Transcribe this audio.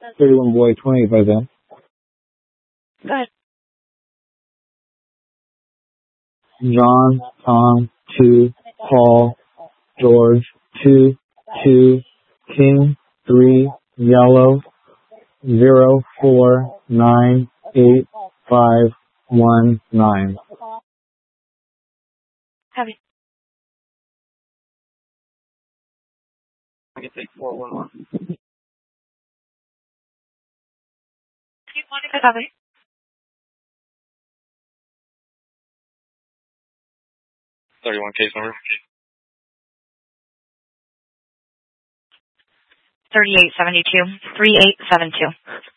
31 boy, 28 by then. Go ahead. John, Tom, 2, Paul, George, 2, King, 3, Yellow, 0, 4, 9, 8, 5, 1, 9. Heavy. I can take 411. Copy. 31 case number. 3872. 3872.